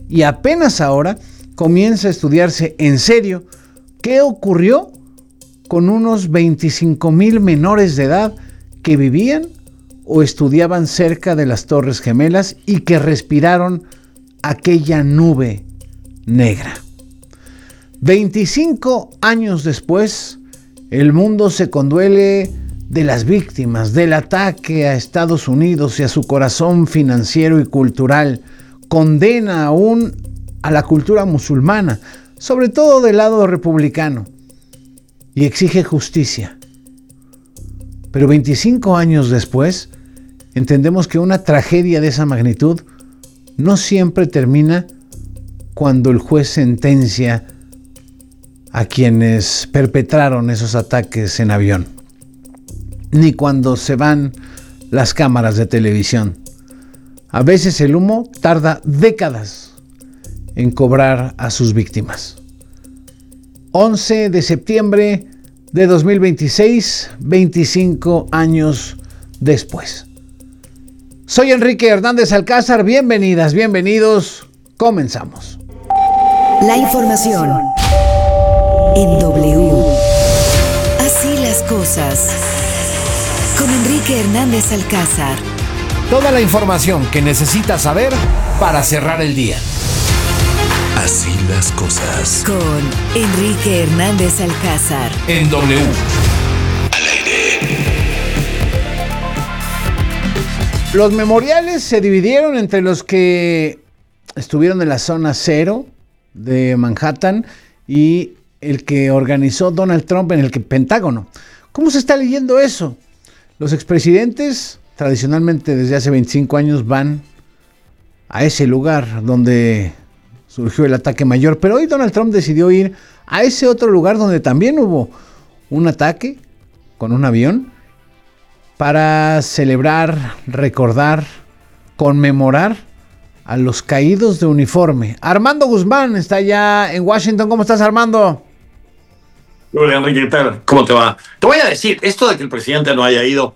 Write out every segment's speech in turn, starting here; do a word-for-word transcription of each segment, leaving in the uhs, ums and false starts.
y apenas ahora comienza a estudiarse en serio qué ocurrió con unos veinticinco mil menores de edad que vivían o estudiaban cerca de las Torres Gemelas y que respiraron aquella nube negra. veinticinco años después, el mundo se conduele de las víctimas del ataque a Estados Unidos y a su corazón financiero y cultural. Condena aún a la cultura musulmana, sobre todo del lado republicano, y exige justicia. Pero veinticinco años después, entendemos que una tragedia de esa magnitud no siempre termina cuando el juez sentencia a quienes perpetraron esos ataques en avión, ni cuando se van las cámaras de televisión. A veces el humo tarda décadas en cobrar a sus víctimas. once de septiembre de dos mil veintiséis, veinticinco años después. Soy Enrique Hernández Alcázar, bienvenidas, bienvenidos, comenzamos. La información en W. Así las cosas. Con Enrique Hernández Alcázar. Toda la información que necesitas saber para cerrar el día. Así las cosas. Con Enrique Hernández Alcázar. En W. Al aire. Los memoriales se dividieron entre los que estuvieron en la zona cero de Manhattan y el que organizó Donald Trump en el Pentágono. ¿Cómo se está leyendo eso? Los expresidentes, tradicionalmente desde hace veinticinco años, van a ese lugar donde surgió el ataque mayor, pero hoy Donald Trump decidió ir a ese otro lugar donde también hubo un ataque con un avión para celebrar, recordar, conmemorar a los caídos de uniforme. Armando Guzmán está allá en Washington. ¿Cómo estás, Armando? Hola, Enrique, ¿qué tal? ¿Cómo te va? Te voy a decir, esto de que el presidente no haya ido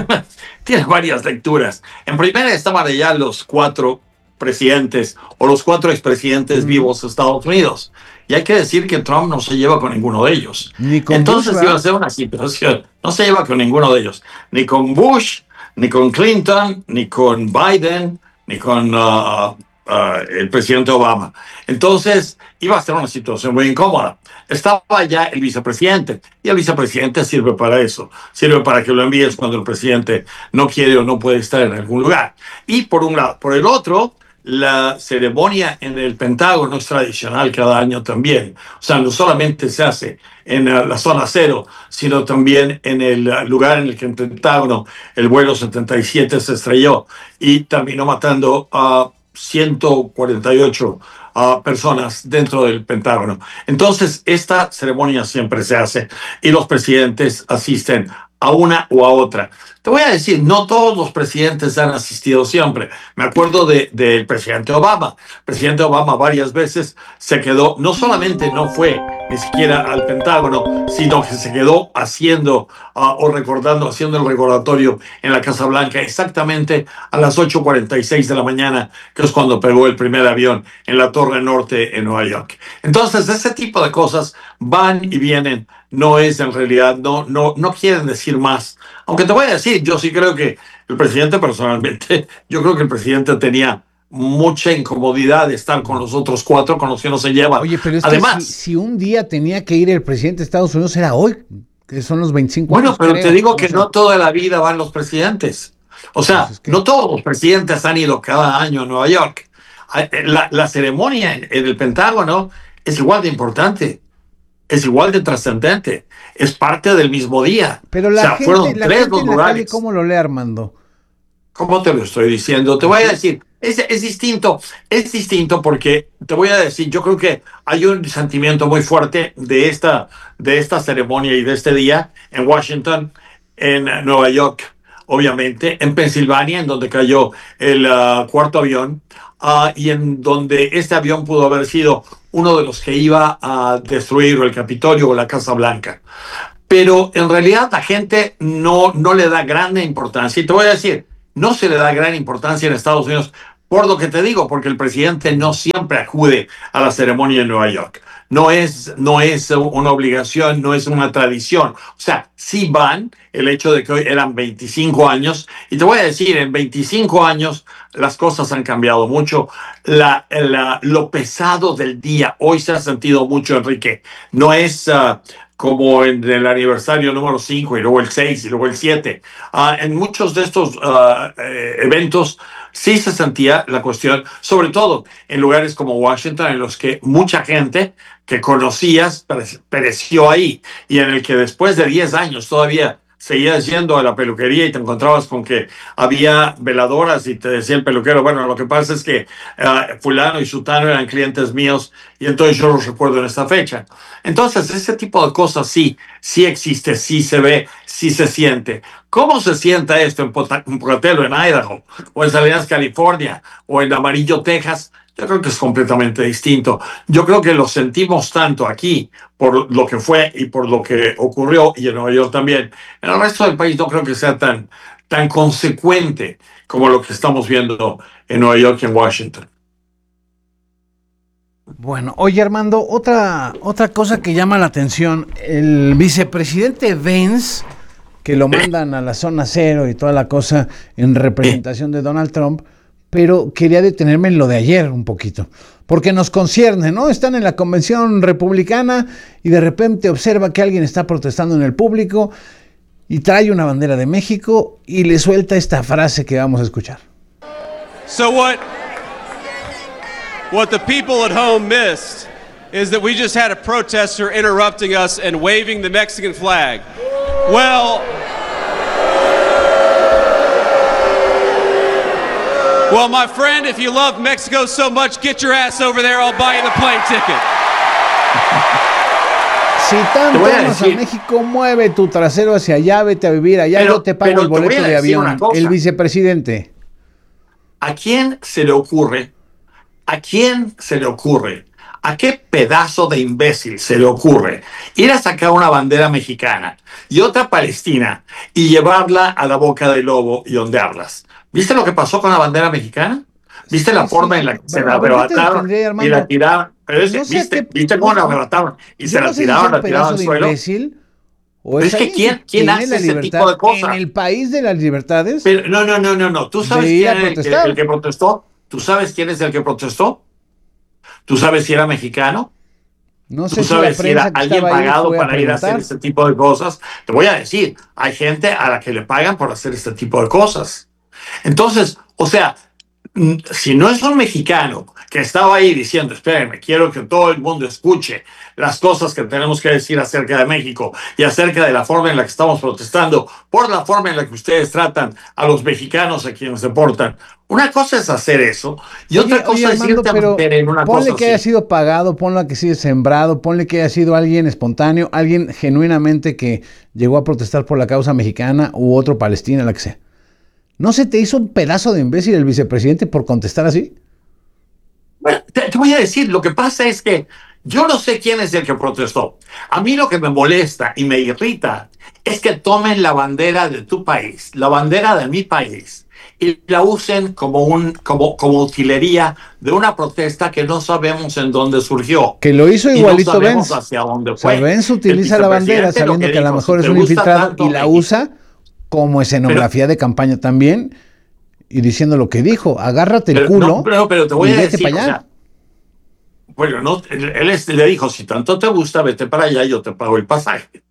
tiene varias lecturas. En primera estaban allá los cuatro presidentes o los cuatro expresidentes mm. vivos de Estados Unidos. Y hay que decir que Trump no se lleva con ninguno de ellos. Ni con Entonces Bush, iba a ser una situación. No se lleva con ninguno de ellos. Ni con Bush, ni con Clinton, ni con Biden, ni con uh, uh, el presidente Obama. Entonces iba a ser una situación muy incómoda. Estaba ya el vicepresidente, y el vicepresidente sirve para eso, sirve para que lo envíes cuando el presidente no quiere o no puede estar en algún lugar. Y por un lado, por el otro, la ceremonia en el Pentágono es tradicional cada año también. O sea, no solamente se hace en la zona cero, sino también en el lugar en el que en el Pentágono el vuelo setenta y siete se estrelló y terminó matando a ciento cuarenta y ocho Uh, personas dentro del Pentágono. Entonces, esta ceremonia siempre se hace y los presidentes asisten a una o a otra. Te voy a decir, no todos los presidentes han asistido siempre. Me acuerdo de, del presidente Obama. El presidente Obama varias veces se quedó, no solamente no fue ni siquiera al Pentágono, sino que se quedó haciendo uh, o recordando, haciendo el recordatorio en la Casa Blanca exactamente a las ocho cuarenta y seis de la mañana, que es cuando pegó el primer avión en la Torre Norte en Nueva York. Entonces, ese tipo de cosas van y vienen. No es en realidad, no, no, no quieren decir más. Aunque te voy a decir, yo sí creo que el presidente personalmente, yo creo que el presidente tenía mucha incomodidad de estar con los otros cuatro, con los que no se llevan. Oye, pero es Además, que si, si un día tenía que ir el presidente de Estados Unidos era hoy, que son los veinticinco bueno, años. pero creo. te digo que O sea, no toda la vida van los presidentes. O sea, pues es que... no todos los presidentes han ido cada año a Nueva York. La, la ceremonia en, en el Pentágono es igual de importante. Es igual de trascendente, es parte del mismo día. Pero la o sea, gente, fueron la tres gente los en la lugares. calle, ¿cómo lo lee, Armando? ¿Cómo te lo estoy diciendo? Te voy a decir, es, es distinto, es distinto porque te voy a decir, yo creo que hay un sentimiento muy fuerte de esta, de esta ceremonia y de este día en Washington, en Nueva York, obviamente, en Pensilvania, en donde cayó el uh, cuarto avión, uh, y en donde este avión pudo haber sido uno de los que iba a destruir el Capitolio o la Casa Blanca. Pero en realidad la gente no, no le da gran importancia. Y te voy a decir, no se le da gran importancia en Estados Unidos Por lo que te digo, porque el presidente no siempre acude a la ceremonia en Nueva York. No es, no es una obligación, no es una tradición. O sea, sí van, el hecho de que hoy eran veinticinco años. Y te voy a decir, en veinticinco años las cosas han cambiado mucho. La, la, lo pesado del día hoy se ha sentido mucho, Enrique. No es uh, como en el aniversario número cinco y luego el seis y luego el siete. Uh, en muchos de estos uh, eh, eventos sí se sentía la cuestión, sobre todo en lugares como Washington, en los que mucha gente que conocías pereció ahí, y en el que después de diez años todavía seguías yendo a la peluquería y te encontrabas con que había veladoras y te decía el peluquero, bueno, lo que pasa es que uh, fulano y sutano eran clientes míos y entonces yo los recuerdo en esta fecha. Entonces, ese tipo de cosas sí, sí existe, sí se ve, sí se siente. ¿Cómo se sienta esto en Pocatello, en Idaho, o en Salinas, California, o en Amarillo, Texas? Yo creo que es completamente distinto. Yo creo que lo sentimos tanto aquí por lo que fue y por lo que ocurrió, y en Nueva York también. En el resto del país no creo que sea tan, tan consecuente como lo que estamos viendo en Nueva York y en Washington. Bueno, oye Armando, otra, otra cosa que llama la atención, el vicepresidente Vance, que lo mandan a la zona cero y toda la cosa en representación de Donald Trump, pero quería detenerme en lo de ayer un poquito, porque nos concierne, ¿no? Están en la convención republicana y de repente observa que alguien está protestando en el público y trae una bandera de México y le suelta esta frase que vamos a escuchar. So what, what the people at home missed is that we just had a protester interrupting us and waving the Mexican flag. Well, well, my friend, if you love Mexico so much, get your ass over there. I'll buy you the plane ticket. Si tanto amas a México, mueve tu trasero hacia allá, vete a vivir allá, pero, yo te pago el boleto de avión. El vicepresidente. ¿A quién se le ocurre? ¿A quién se le ocurre? ¿A qué pedazo de imbécil se le ocurre ir a sacar una bandera mexicana y otra palestina y llevarla a la boca del lobo y ondearlas? ¿Viste lo que pasó con la bandera mexicana? ¿Viste sí, la forma sí, en la que se la arrebataron y la tiraron? Pero ese, no sé ¿Viste, qué, ¿viste cómo no, la arrebataron y se la no tiraron, si la tiraron al suelo? Imbécil, ¿o es, es que ¿quién, quién hace ese tipo de cosas? ¿En el país de las libertades? Pero, no, no, no, no, no. ¿Tú sabes quién es el que, el que protestó? ¿Tú sabes quién es el que protestó? ¿Tú sabes si era mexicano? No sé ¿Tú sabes si, si era alguien pagado para ir a hacer este tipo de cosas? Te voy a decir, hay gente a la que le pagan por hacer este tipo de cosas. Entonces, o sea, si no es un mexicano que estaba ahí diciendo, espérenme, quiero que todo el mundo escuche las cosas que tenemos que decir acerca de México y acerca de la forma en la que estamos protestando, por la forma en la que ustedes tratan a los mexicanos a quienes deportan. Una cosa es hacer eso y oye, otra cosa oye, Armando, es irte a meter en una ponle cosa que así. haya sido pagado, ponle que haya sido sembrado, ponle que haya sido alguien espontáneo, alguien genuinamente que llegó a protestar por la causa mexicana u otro palestina, la que sea. ¿No se te hizo un pedazo de imbécil el vicepresidente por contestar así? Bueno, te, te voy a decir, lo que pasa es que yo no sé quién es el que protestó. A mí lo que me molesta y me irrita es que tomen la bandera de tu país, la bandera de mi país, y la usen como, un, como, como utilería de una protesta que no sabemos en dónde surgió. Que lo hizo igualito no Vance. Hacia dónde fue. O sea, Vance utiliza la bandera sabiendo que, que a lo mejor si es un infiltrado tanto, y la usa como escenografía pero, de campaña también, y diciendo lo que dijo, agárrate el pero, culo no, pero, pero te voy y a vete decir, para allá. O sea, bueno, no, él, él le dijo, si tanto te gusta, vete para allá, yo te pago el pasaje.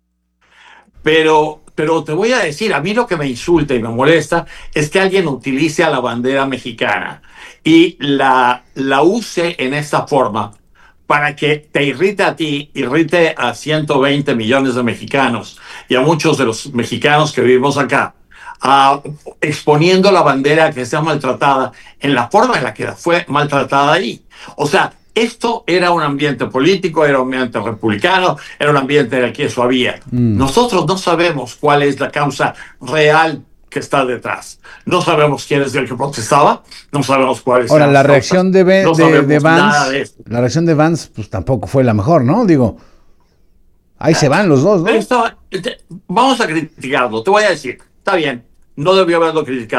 Pero, pero te voy a decir, a mí lo que me insulta y me molesta es que alguien utilice a la bandera mexicana y la, la use en esta forma para que te irrite a ti, irrite a ciento veinte millones de mexicanos y a muchos de los mexicanos que vivimos acá, uh, exponiendo la bandera que sea maltratada en la forma en la que fue maltratada ahí. O sea, esto era un ambiente político, era un ambiente republicano, era un ambiente en el que eso había. Mm. Nosotros no sabemos cuál es la causa real que está detrás. No sabemos quién es el que protestaba, no sabemos cuál es. Ahora, la reacción de, de, no de, de Vance, de la reacción de Vance, pues tampoco fue la mejor, ¿no? Digo, ahí ah, se van los dos, ¿no? Estaba, te, vamos a criticarlo, te voy a decir, está bien, no debió haberlo criticado,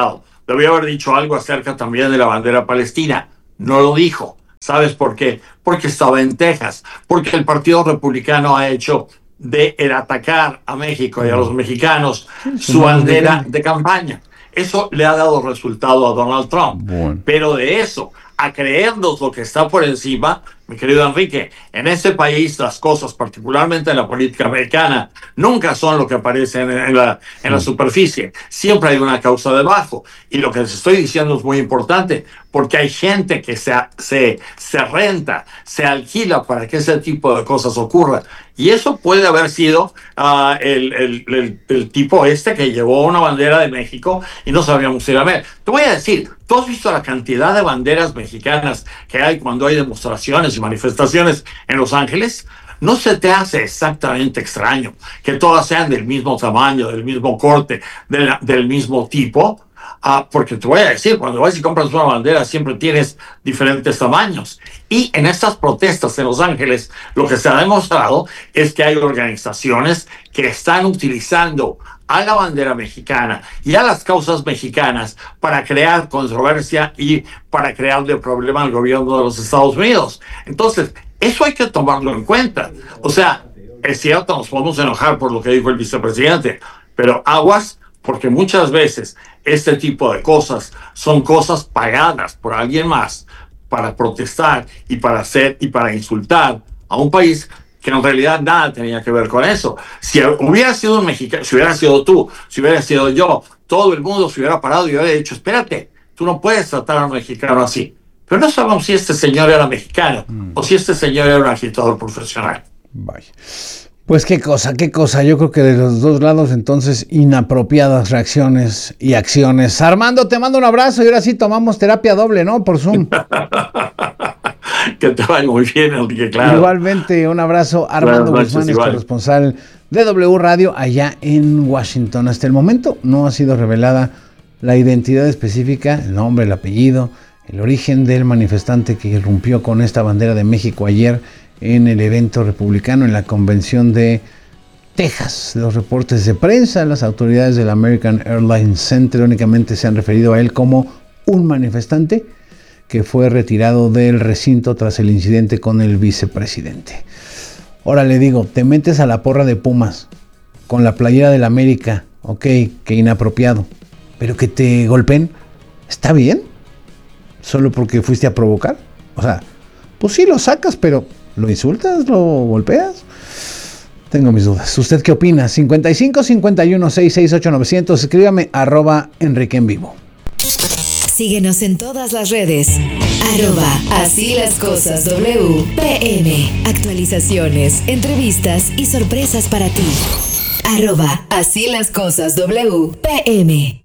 debió haber dicho algo acerca también de la bandera palestina. No lo dijo. ¿Sabes por qué? Porque estaba en Texas, porque el Partido Republicano ha hecho de el atacar a México y a los mexicanos su bandera de campaña. Eso le ha dado resultado a Donald Trump. Bueno. Pero de eso a creernos lo que está por encima, mi querido Enrique, en este país las cosas, particularmente en la política americana, nunca son lo que aparecen en la, en la superficie. Siempre hay una causa debajo. Y lo que les estoy diciendo es muy importante, porque hay gente que se, se, se renta, se alquila para que ese tipo de cosas ocurran. Y eso puede haber sido uh, el, el, el, el tipo este que llevó una bandera de México y no sabíamos ir a ver. Te voy a decir, ¿tú has visto la cantidad de banderas mexicanas que hay cuando hay demostraciones y manifestaciones en Los Ángeles? ¿No se te hace exactamente extraño que todas sean del mismo tamaño, del mismo corte, de la, del mismo tipo? Ah, porque te voy a decir, cuando vas y compras una bandera siempre tienes diferentes tamaños. Y en estas protestas en Los Ángeles, lo que se ha demostrado es que hay organizaciones que están utilizando a la bandera mexicana y a las causas mexicanas para crear controversia y para crearle problema al gobierno de los Estados Unidos. Entonces, eso hay que tomarlo en cuenta. O sea, es cierto, nos podemos enojar por lo que dijo el vicepresidente, pero aguas, porque muchas veces este tipo de cosas son cosas pagadas por alguien más para protestar y para hacer y para insultar a un país que en realidad nada tenía que ver con eso. Si hubiera sido un mexicano, si hubiera sido tú, si hubiera sido yo, todo el mundo se hubiera parado y hubiera dicho, espérate, tú no puedes tratar a un mexicano así. Pero no sabemos si este señor era mexicano mm. o si este señor era un agitador profesional. Vaya. Pues qué cosa, qué cosa. Yo creo que de los dos lados, entonces, inapropiadas reacciones y acciones. Armando, te mando un abrazo y ahora sí tomamos terapia doble, ¿no? Por Zoom. Que te vaya muy bien, Enrique, claro. Igualmente, un abrazo. Armando Guzmán es corresponsal de W Radio allá en Washington. Hasta el momento no ha sido revelada la identidad específica, el nombre, el apellido, el origen del manifestante que irrumpió con esta bandera de México ayer en el evento republicano en la convención de Texas. Los reportes de prensa, las autoridades del American Airlines Center únicamente se han referido a él como un manifestante que fue retirado del recinto tras el incidente con el vicepresidente. Ahora le digo, te metes a la porra de Pumas con la playera del América, ok, que inapropiado, pero que te golpeen, ¿está bien? ¿Solo porque fuiste a provocar? O sea, pues sí lo sacas, pero ¿lo insultas? ¿Lo golpeas? Tengo mis dudas. ¿Usted qué opina? cincuenta y cinco cincuenta y uno sesenta y seis ocho novecientos. Escríbame arroba Enrique en Vivo. Síguenos en todas las redes. Arroba Así las Cosas W P M. Actualizaciones, entrevistas y sorpresas para ti. Arroba Así las Cosas W P M.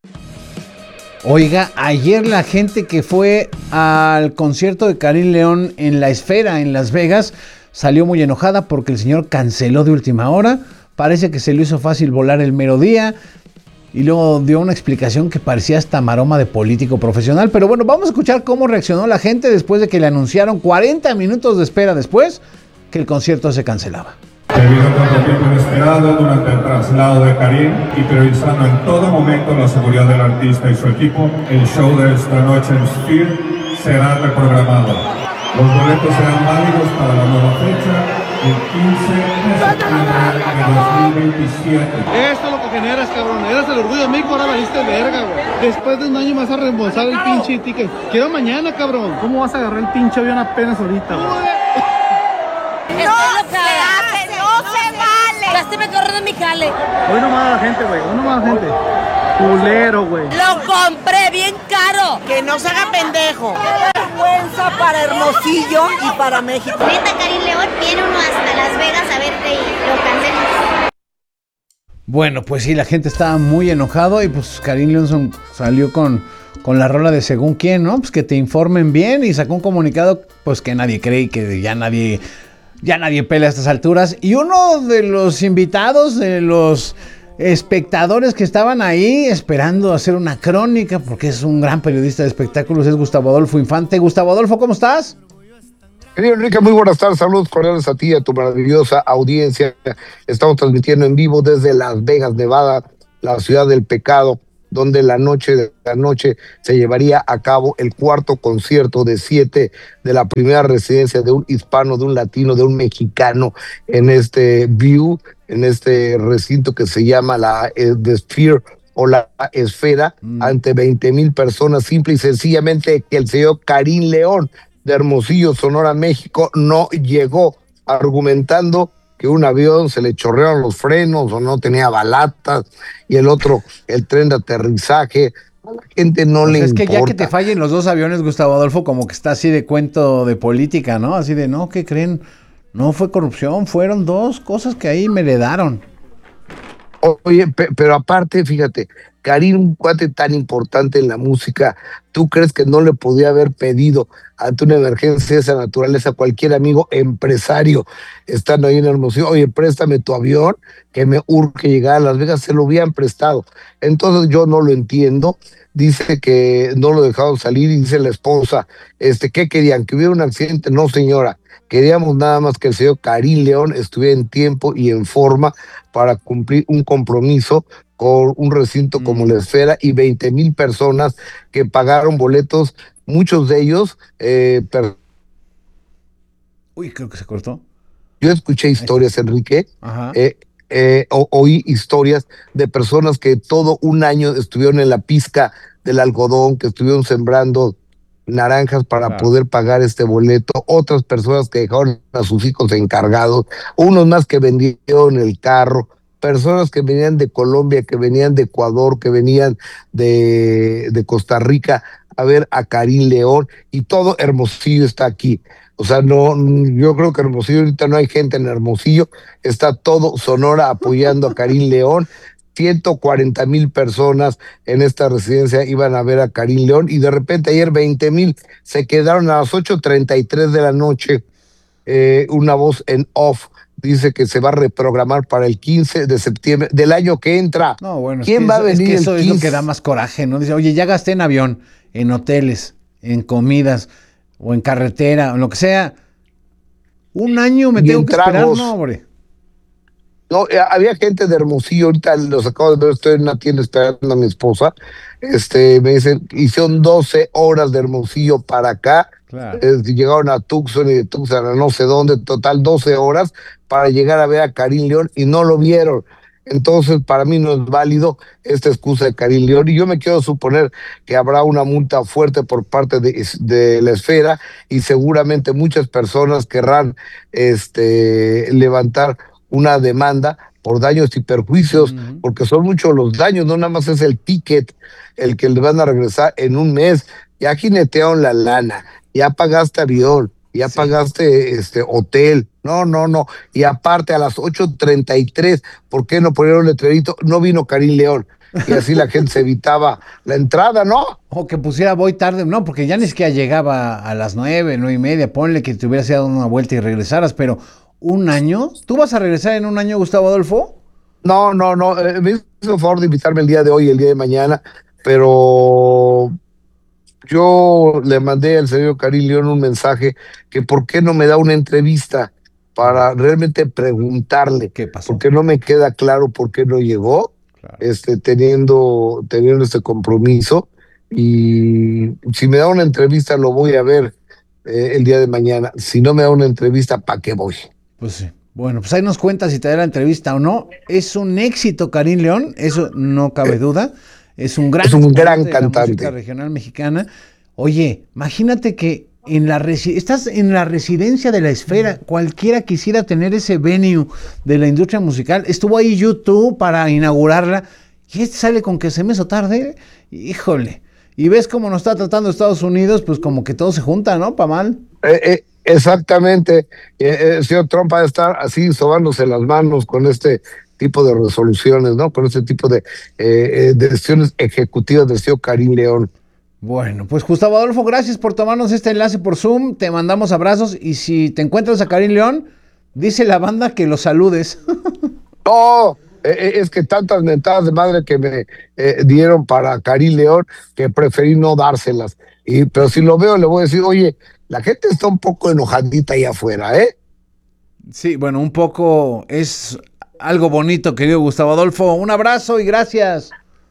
Oiga, ayer la gente que fue al concierto de Karim León en La Esfera, en Las Vegas, salió muy enojada porque el señor canceló de última hora. Parece que se le hizo fácil volar el mero día y luego dio una explicación que parecía hasta maroma de político profesional. Pero bueno, vamos a escuchar cómo reaccionó la gente después de que le anunciaron cuarenta minutos de espera después que el concierto se cancelaba. Debido a tanto tiempo inesperado durante el traslado de Karim y priorizando en todo momento la seguridad del artista y su equipo, el show de esta noche en Sphere será reprogramado. Los boletos serán válidos para la nueva fecha, el quince de septiembre de dos mil veintisiete. Esto es lo que generas, cabrón. Eras el orgullo de México, ahora valiste verga, güey. Después de un año vas a reembolsar el pinche ticket. Quiero mañana, cabrón. ¿Cómo vas a agarrar el pinche avión apenas ahorita, güey? Lástima que ahorren en mi jale. Hoy no más la gente, güey. Hoy no más la gente. Culero, güey. Lo compré bien caro. Que no se haga pendejo. Qué vergüenza para Hermosillo y para México. Neta, Karim León viene uno hasta Las Vegas a verte y lo cancelan. Bueno, pues sí, la gente estaba muy enojado y pues Karim León salió con, con la rola de según quién, ¿no? Pues que te informen bien y sacó un comunicado pues que nadie cree y que ya nadie... Ya nadie pelea a estas alturas. Y uno de los invitados, de los espectadores que estaban ahí esperando hacer una crónica, porque es un gran periodista de espectáculos, es Gustavo Adolfo Infante. Gustavo Adolfo, ¿cómo estás? Querido Enrique, muy buenas tardes. Saludos cordiales a ti y a tu maravillosa audiencia. Estamos transmitiendo en vivo desde Las Vegas, Nevada, la ciudad del pecado, donde la noche de la noche se llevaría a cabo el cuarto concierto de siete de la primera residencia de un hispano, de un latino, de un mexicano en este View, en este recinto que se llama la eh, The Sphere o la Esfera, mm. ante veinte mil personas, simple y sencillamente que el señor Karim León de Hermosillo, Sonora, México, no llegó, argumentando que un avión se le chorrearon los frenos o no tenía balatas, y el otro, el tren de aterrizaje. A la gente no pues le es importa. Es que ya que te fallen los dos aviones, Gustavo Adolfo, como que está así de cuento de política, ¿no? Así de, no, ¿qué creen? No fue corrupción, fueron dos cosas que ahí me heredaron. Oye, pe- pero aparte, fíjate, Karim, un cuate tan importante en la música, ¿tú crees que no le podía haber pedido ante una emergencia de esa naturaleza a cualquier amigo empresario estando ahí en Hermosillo? Oye, préstame tu avión, que me urge llegar a Las Vegas. Se lo habían prestado. Entonces yo no lo entiendo. Dice que no lo dejaron salir y dice la esposa, este, ¿qué querían? ¿Que hubiera un accidente? No, señora. Queríamos nada más que el señor Karim León estuviera en tiempo y en forma para cumplir un compromiso con un recinto mm. como la Esfera y veinte mil personas que pagaron boletos, muchos de ellos. Eh, per... Uy, creo que se cortó. Yo escuché historias, Enrique, eh, eh, o, oí historias de personas que todo un año estuvieron en la pizca del algodón, que estuvieron sembrando naranjas para claro. poder pagar este boleto, otras personas que dejaron a sus hijos encargados, unos más que vendieron el carro, personas que venían de Colombia, que venían de Ecuador, que venían de, de Costa Rica a ver a Karim León, y todo Hermosillo está aquí. O sea, no, yo creo que Hermosillo ahorita no hay gente en Hermosillo, está todo Sonora apoyando a Karim León. ciento cuarenta mil personas en esta residencia iban a ver a Karim León, y de repente ayer veinte mil se quedaron a las ocho treinta y tres de la noche. Eh, una voz en off dice que se va a reprogramar para el quince de septiembre del año que entra. No, bueno, ¿Quién es va eso, a venir? Es que eso el es quince? lo que da más coraje, ¿no? Dice, oye, ya gasté en avión, en hoteles, en comidas, o en carretera, o en lo que sea. Un año me y tengo que tragos. esperar, no, hombre. No, eh, había gente de Hermosillo, ahorita los acabo de ver, estoy en una tienda esperando a mi esposa, este, me dicen, hicieron doce horas de Hermosillo para acá, claro. eh, llegaron a Tucson y de Tucson a no sé dónde, total doce horas para llegar a ver a Karim León y no lo vieron. Entonces, para mí no es válido esta excusa de Karim León, y yo me quiero suponer que habrá una multa fuerte por parte de, de la Esfera, y seguramente muchas personas querrán este, levantar una demanda por daños y perjuicios, uh-huh. porque son muchos los daños, no nada más es el ticket el que le van a regresar en un mes. Ya jinetearon la lana, ya pagaste avión, ya sí. pagaste este hotel, no, no, no, y aparte a las ocho treinta y tres, ¿por qué no ponieron un letrerito? No vino Karim León, y así la gente se evitaba la entrada, ¿no? O que pusiera voy tarde, no, porque ya ni siquiera llegaba a las nueve, nueve y media, ponle que te hubieras dado una vuelta y regresaras, pero ¿un año? ¿Tú vas a regresar en un año, Gustavo Adolfo? No, no, no, eh, me hizo el favor de invitarme el día de hoy, el día de mañana, pero yo le mandé al señor Karim León un mensaje que por qué no me da una entrevista para realmente preguntarle qué pasó, porque no me queda claro por qué no llegó, claro. este, teniendo, teniendo este compromiso, y si me da una entrevista lo voy a ver eh, el día de mañana. Si no me da una entrevista, ¿para qué voy? Pues sí. Bueno, pues ahí nos cuenta si te da la entrevista o no. Es un éxito Karim León, eso no cabe duda. Es un gran, es un gran de cantante. La música regional mexicana. Oye, imagínate que en la resi- estás en la residencia de la Esfera, cualquiera quisiera tener ese venue de la industria musical. Estuvo ahí YouTube para inaugurarla, y este sale con que se me hizo tarde. Híjole. Y ves cómo nos está tratando Estados Unidos, pues como que todo se junta, ¿no? Pa' mal. Eh, eh, exactamente. Eh, el señor Trump va a estar así sobándose las manos con este tipo de resoluciones, ¿no? Con este tipo de, eh, de decisiones ejecutivas del señor Karim León. Bueno, pues Gustavo Adolfo, gracias por tomarnos este enlace por Zoom, te mandamos abrazos, y si te encuentras a Karim León, dice la banda que lo saludes. No, eh, es que tantas mentadas de madre que me eh, dieron para Karim León que preferí no dárselas, y, pero si lo veo le voy a decir, oye, la gente está un poco enojadita ahí afuera, ¿eh? Sí, bueno, un poco es algo bonito, querido Gustavo Adolfo. Un abrazo y gracias.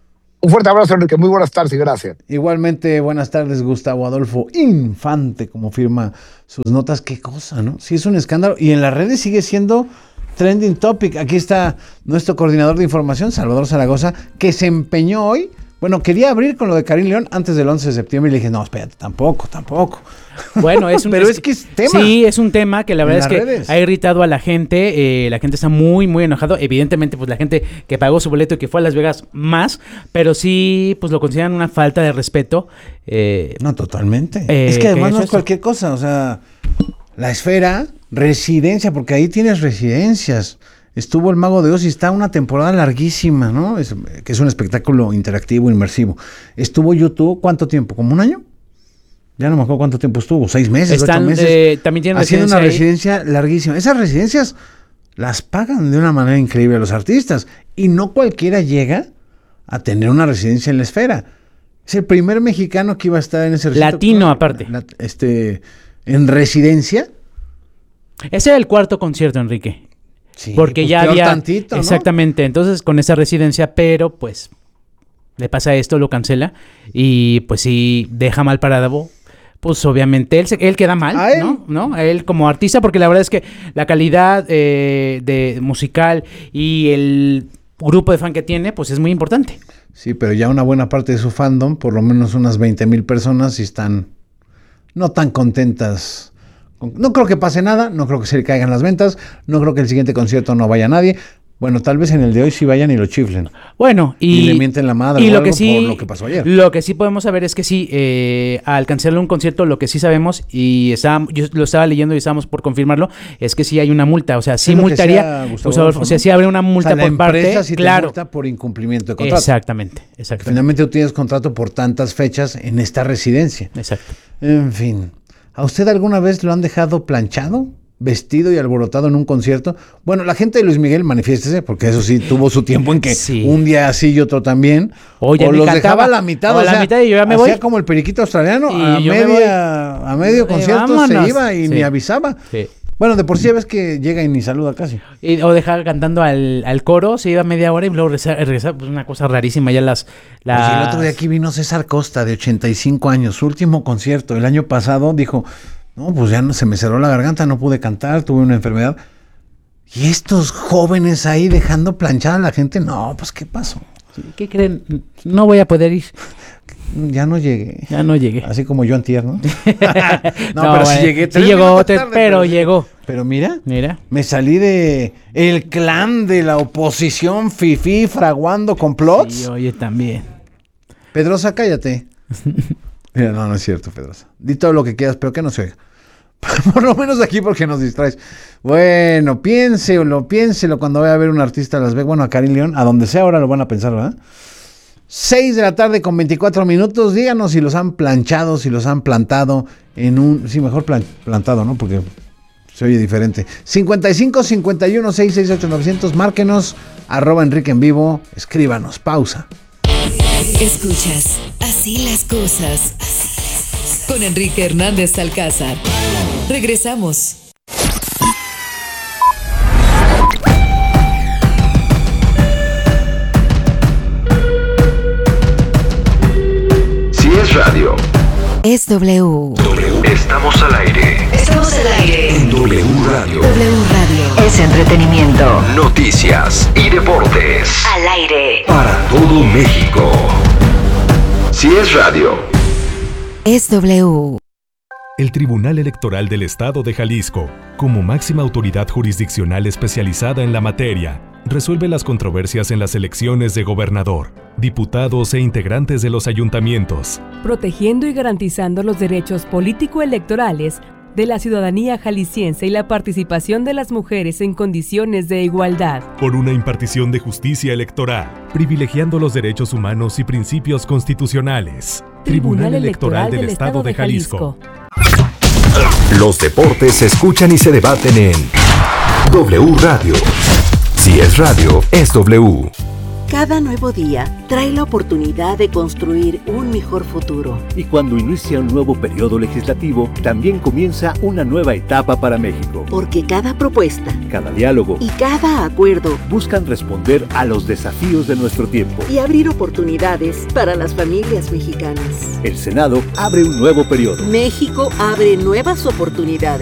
Un fuerte abrazo, Enrique. Muy buenas tardes y gracias. Igualmente, buenas tardes, Gustavo Adolfo Infante, como firma sus notas. Qué cosa, ¿no? Sí, es un escándalo. Y en las redes sigue siendo trending topic. Aquí está nuestro coordinador de información, Salvador Zaragoza, que se empeñó hoy. Bueno, quería abrir con lo de Karim León antes del once de septiembre y le dije, no, espérate, tampoco, tampoco. Bueno, es un Pero es que es tema. Sí, es un tema que la verdad es que redes. ha irritado a la gente. Eh, la gente está muy, muy enojado. Evidentemente, pues la gente que pagó su boleto y que fue a Las Vegas más, pero sí, pues lo consideran una falta de respeto. Eh, no, totalmente. Eh, es que además no es eso? cualquier cosa. O sea, la Esfera, residencia, porque ahí tienes residencias. Estuvo el Mago de Oz y está una temporada larguísima, ¿no? Es, que es un espectáculo interactivo, inmersivo. Estuvo YouTube, ¿cuánto tiempo? ¿Como un año? Ya no me acuerdo cuánto tiempo estuvo, seis meses, Están, ocho meses. eh, también tienen haciendo una residencia residencia larguísima. Esas residencias las pagan de una manera increíble a los artistas y no cualquiera llega a tener una residencia en la Esfera. Es el primer mexicano que iba a estar en ese recinto. Latino, aparte. La, este, en residencia. Ese era el cuarto concierto, Enrique. Sí, porque pues ya peor había tantito, ¿no? Exactamente, entonces con esa residencia, pero pues le pasa esto, lo cancela y pues sí deja mal parado, pues obviamente él, se, él queda mal, ¿A él? ¿no? ¿no? A él como artista, porque la verdad es que la calidad eh, de musical y el grupo de fan que tiene, pues es muy importante. Sí, pero ya una buena parte de su fandom, por lo menos unas veinte mil personas, y están no tan contentas. No creo que pase nada, no creo que se le caigan las ventas, no creo que el siguiente concierto no vaya nadie. Bueno, tal vez en el de hoy sí vayan y lo chiflen. Bueno, y, y le mienten la madre y o lo algo que sí, por lo que pasó ayer. Lo que sí podemos saber es que sí, eh, al cancelar un concierto, lo que sí sabemos, y está, yo lo estaba leyendo y estábamos por confirmarlo, es que sí hay una multa. O sea, sí multaría, pues, Adolfo, ¿no? O sea, sí habría una multa o sea, por la parte. empresa sí claro. te multa por incumplimiento de contrato. Exactamente, exactamente. Finalmente tú tienes contrato por tantas fechas en esta residencia. Exacto. En fin. ¿A usted alguna vez lo han dejado planchado, vestido y alborotado en un concierto? Bueno, la gente de Luis Miguel, manifiéstese, porque eso sí tuvo su tiempo en que sí. un día así y otro también. Oye, o los cantaba, dejaba a la mitad, o, o a la sea, mitad y yo ya me voy. Hacía como el periquito australiano, Y a, yo me media, a medio Eh, concierto vámonos. se iba y Sí. ni avisaba. Sí. Bueno, de por sí ya ves que llega y ni saluda casi. Y, o dejar cantando al, al coro, se iba media hora y luego regresar, pues una cosa rarísima, ya las... las... Oye, el otro día aquí vino César Costa, de ochenta y cinco años, su último concierto, el año pasado, dijo... No, pues ya no, se me cerró la garganta, no pude cantar, tuve una enfermedad. Y estos jóvenes ahí dejando planchada a la gente, no, pues ¿qué pasó? ¿Qué creen? No voy a poder ir. Ya no llegué. Ya no llegué. Así como yo antier, ¿no? no, No, pero sí eh, llegué. Sí llegó, te, tarde, pero, pero llegó. Pero mira, Mira. me salí de el clan de la oposición fifí fraguando complots. Sí, oye, también. Pedrosa, cállate. Mira, no, no es cierto, Pedrosa. Di todo lo que quieras, pero que no se oiga. Por lo menos aquí porque nos distraes. Bueno, piénselo, piénselo cuando vaya a ver un artista a Las Vegas. Bueno, a Karim León, a donde sea ahora lo van a pensar, ¿verdad? seis de la tarde con veinticuatro minutos. Díganos si los han planchado, si los han plantado en un... Sí, mejor plan, plantado, ¿no? Porque se oye diferente. cincuenta y cinco, cincuenta y uno, seiscientos sesenta y ocho, novecientos. Márquenos, arroba Enrique en vivo. Escríbanos. Pausa. Escuchas Así las cosas con Enrique Hernández Alcázar. Regresamos. Si es radio, Es W. estamos al aire. Estamos al aire. En W Radio. W Radio. Es entretenimiento. Noticias y deportes. Al aire. Para todo México. Si es radio. Es W. El Tribunal Electoral del Estado de Jalisco, como máxima autoridad jurisdiccional especializada en la materia, resuelve las controversias en las elecciones de gobernador, diputados e integrantes de los ayuntamientos, protegiendo y garantizando los derechos político-electorales de la ciudadanía jalisciense y la participación de las mujeres en condiciones de igualdad. por una impartición de justicia electoral, privilegiando los derechos humanos y principios constitucionales. Tribunal Electoral del Estado de Jalisco. Los deportes se escuchan y se debaten en W Radio. Si es radio, es W. Cada nuevo día trae la oportunidad de construir un mejor futuro. Y cuando inicia un nuevo periodo legislativo, también comienza una nueva etapa para México. Porque cada propuesta, cada diálogo y cada acuerdo buscan responder a los desafíos de nuestro tiempo y abrir oportunidades para las familias mexicanas. El Senado abre un nuevo periodo. México abre nuevas oportunidades.